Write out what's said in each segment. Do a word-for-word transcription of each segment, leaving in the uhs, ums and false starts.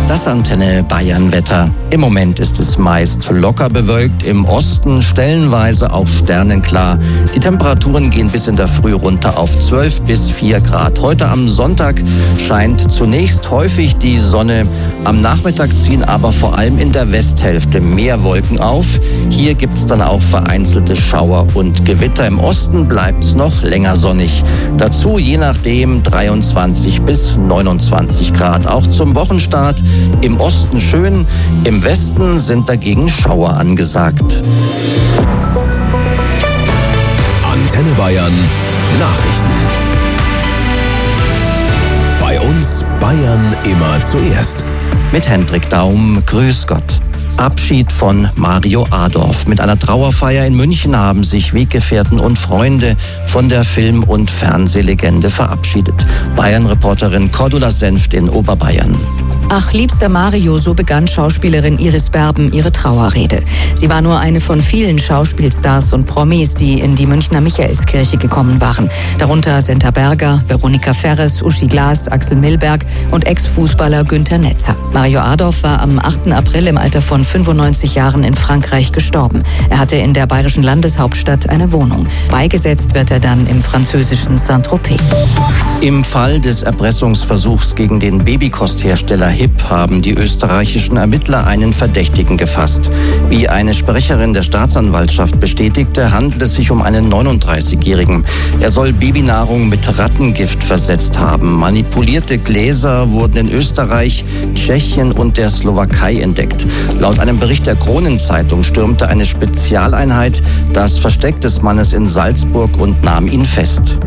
Das Antenne Bayern Wetter. Im Moment ist es meist locker bewölkt, im Osten stellenweise auch sternenklar. Die Temperaturen gehen bis in der Früh runter auf zwölf bis vier Grad. Heute am Sonntag scheint zunächst häufig die Sonne. Am Nachmittag ziehen aber vor allem in der Westhälfte mehr Wolken auf. Hier gibt es dann auch vereinzelte Schauer und Gewitter. Im Osten bleibt es noch länger sonnig. Dazu je nachdem dreiundzwanzig bis neunundzwanzig Grad. Auch zum Wochenstart im Osten schön, im Westen sind dagegen Schauer angesagt. Antenne Bayern Nachrichten. Bei uns Bayern immer zuerst. Mit Hendrik Daum, grüß Gott. Abschied von Mario Adorf. Mit einer Trauerfeier in München haben sich Weggefährten und Freunde von der Film- und Fernsehlegende verabschiedet. Bayern-Reporterin Cordula Senft in Oberbayern. Ach, liebster Mario, so begann Schauspielerin Iris Berben ihre Trauerrede. Sie war nur eine von vielen Schauspielstars und Promis, die in die Münchner Michaelskirche gekommen waren. Darunter Senta Berger, Veronika Ferres, Uschi Glas, Axel Milberg und Ex-Fußballer Günther Netzer. Mario Adorf war am achten April im Alter von fünfundneunzig Jahren in Frankreich gestorben. Er hatte in der bayerischen Landeshauptstadt eine Wohnung. Beigesetzt wird er dann im französischen Saint-Tropez. Im Fall des Erpressungsversuchs gegen den Babykosthersteller H I P haben die österreichischen Ermittler einen Verdächtigen gefasst. Wie eine Sprecherin der Staatsanwaltschaft bestätigte, handelt es sich um einen neununddreißigjährigen. Er soll Babynahrung mit Rattengift versetzt haben. Manipulierte Gläser wurden in Österreich, Tschechien und der Slowakei entdeckt. Laut einem Bericht der Kronenzeitung stürmte eine Spezialeinheit das Versteck des Mannes in Salzburg und nahm ihn fest.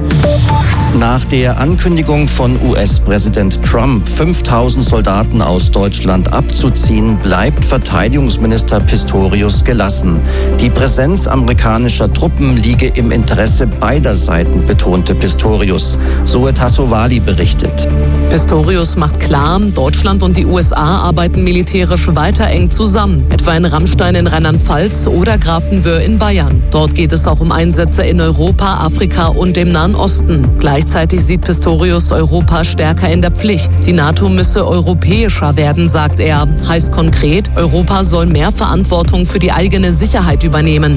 Nach der Ankündigung von U S-Präsident Trump, fünftausend Soldaten aus Deutschland abzuziehen, bleibt Verteidigungsminister Pistorius gelassen. Die Präsenz amerikanischer Truppen liege im Interesse beider Seiten, betonte Pistorius. Zoe Tassovali berichtet. Pistorius macht klar, Deutschland und die U S A arbeiten militärisch weiter eng zusammen, etwa in Rammstein in Rheinland-Pfalz oder Grafenwöhr in Bayern. Dort geht es auch um Einsätze in Europa, Afrika und dem Nahen Osten. Gleichzeitig sieht Pistorius Europa stärker in der Pflicht. Die NATO müsse europäischer werden, sagt er. Heißt konkret, Europa soll mehr Verantwortung für die eigene Sicherheit übernehmen.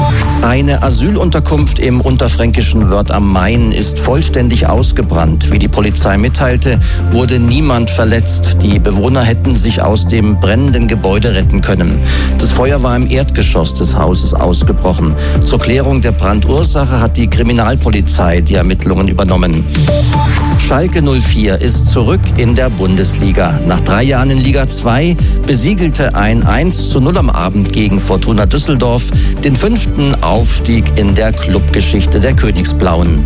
Eine Asylunterkunft im unterfränkischen Wörth am Main ist vollständig ausgebrannt. Wie die Polizei mitteilte, wurde niemand verletzt. Die Bewohner hätten sich aus dem brennenden Gebäude retten können. Das Feuer war im Erdgeschoss des Hauses ausgebrochen. Zur Klärung der Brandursache hat die Kriminalpolizei die Ermittlungen übernommen. Schalke null vier ist zurück in der Bundesliga. Nach drei Jahren in Liga zwei besiegelte ein eins zu null am Abend gegen Fortuna Düsseldorf den fünften Aufstieg in der Clubgeschichte der Königsblauen.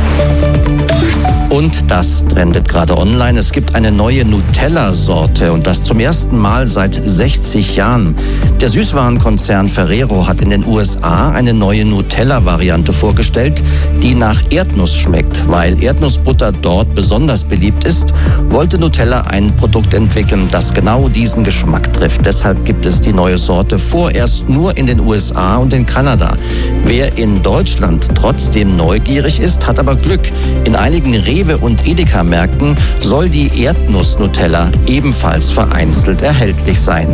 Und das trendet gerade online. Es gibt eine neue Nutella-Sorte und das zum ersten Mal seit sechzig Jahren. Der Süßwarenkonzern Ferrero hat in den U S A eine neue Nutella-Variante vorgestellt, die nach Erdnuss schmeckt. Weil Erdnussbutter dort besonders beliebt ist, wollte Nutella ein Produkt entwickeln, das genau diesen Geschmack trifft. Deshalb gibt es die neue Sorte vorerst nur in den U S A und in Kanada. Wer in Deutschland trotzdem neugierig ist, hat aber Glück. In einigen Rewe- und Edeka-Märkten soll die Erdnuss-Nutella ebenfalls vereinzelt erhältlich sein.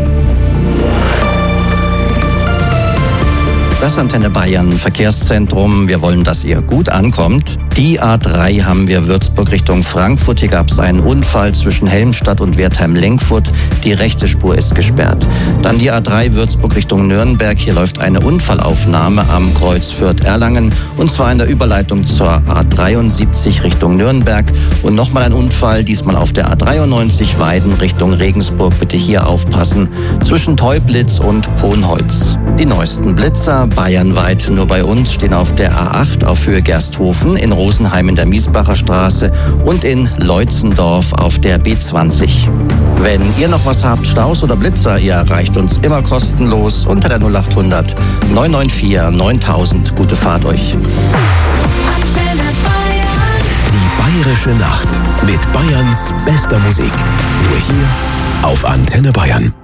Das Antenne Bayern Verkehrszentrum. Wir wollen, dass ihr gut ankommt. Die A drei haben wir Würzburg Richtung Frankfurt. Hier gab es einen Unfall zwischen Helmstadt und Wertheim-Lenkfurt. Die rechte Spur ist gesperrt. Dann die A drei Würzburg Richtung Nürnberg. Hier läuft eine Unfallaufnahme am Kreuz Fürth-Erlangen. Und zwar in der Überleitung zur A dreiundsiebzig Richtung Nürnberg. Und nochmal ein Unfall, diesmal auf der A dreiundneunzig Weiden Richtung Regensburg. Bitte hier aufpassen. Zwischen Teublitz und Ponholz. Die neuesten Blitzer bayernweit nur bei uns stehen auf der A acht auf Höhe Gersthofen, in Rosenheim in der Miesbacher Straße und in Leutzendorf auf der B zwanzig. Wenn ihr noch was habt, Staus oder Blitzer, ihr erreicht uns immer kostenlos unter der null achthundert neun neun vier neuntausend. Gute Fahrt euch. Die Bayerische Nacht mit Bayerns bester Musik. Nur hier auf Antenne Bayern.